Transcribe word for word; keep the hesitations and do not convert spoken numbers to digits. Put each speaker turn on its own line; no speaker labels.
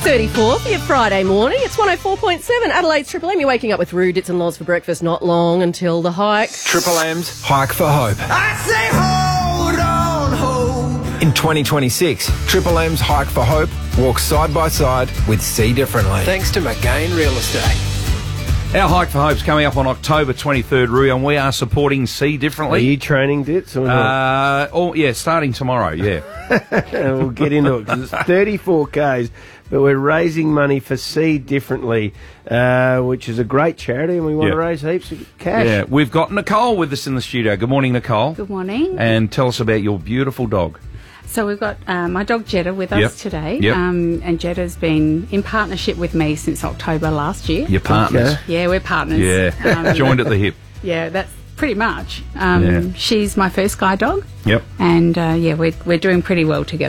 thirty-four for your Friday morning. It's one oh four point seven Adelaide's Triple M. You're waking up with Roo, Dits and Loz for breakfast. Not long until the hike.
Triple M's Hike for Hope.
I say hold on, hope.
In twenty twenty-six, Triple M's Hike for Hope walks side by side with See Differently. Thanks to McGain Real Estate.
Our Hike for Hope's coming up on October twenty-third, Roo, and we are supporting See
Are
Differently.
you training, Dits? Or not?
Uh, oh, yeah, starting tomorrow, yeah.
We'll get into it because it's thirty-four kays, but we're raising money for See Differently, uh, which is a great charity, and we want
Yeah.
to raise heaps of cash.
Yeah, we've got Nicole with us in the studio. Good morning, Nicole.
Good morning.
And tell us about your beautiful dog.
So we've got uh, my dog Jetta with us
Yep.
today,
Yep.
um, and Jetta's been in partnership with me since October last year.
Your partners.
Okay.
Yeah, we're partners.
Yeah,
Um,
joined at the hip.
Yeah, that's pretty much. Um,
Yeah.
She's my first guide dog,
Yep.
and uh, yeah, we're we're doing pretty well together.